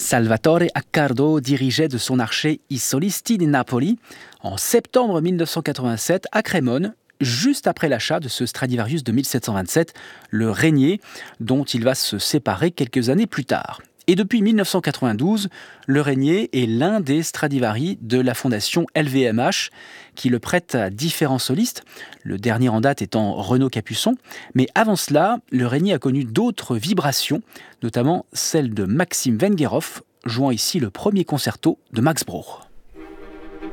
Salvatore Accardo dirigeait de son archet I Solisti di Napoli en septembre 1987 à Crémone, juste après l'achat de ce Stradivarius de 1727, le Régnier, dont il va se séparer quelques années plus tard. Et depuis 1992, le Régnier est l'un des Stradivari de la fondation LVMH, qui le prête à différents solistes, le dernier en date étant Renaud Capuçon. Mais avant cela, le Régnier a connu d'autres vibrations, notamment celle de Maxim Vengerov, jouant ici le premier concerto de Max Bruch.